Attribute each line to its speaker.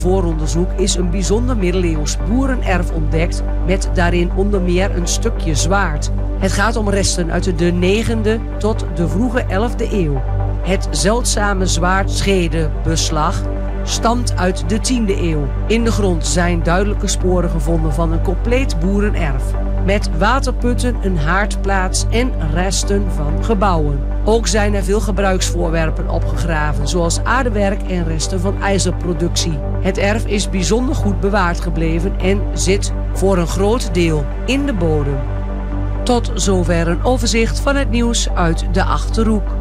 Speaker 1: vooronderzoek is een bijzonder middeleeuws boerenerf ontdekt met daarin onder meer een stukje zwaard. Het gaat om resten uit de 9e tot de vroege 11e eeuw. Het zeldzame zwaardschedebeslag stamt uit de 10e eeuw. In de grond zijn duidelijke sporen gevonden van een compleet boerenerf. Met waterputten, een haardplaats en resten van gebouwen. Ook zijn er veel gebruiksvoorwerpen opgegraven, zoals aardewerk en resten van ijzerproductie. Het erf is bijzonder goed bewaard gebleven en zit voor een groot deel in de bodem. Tot zover een overzicht van het nieuws uit de Achterhoek.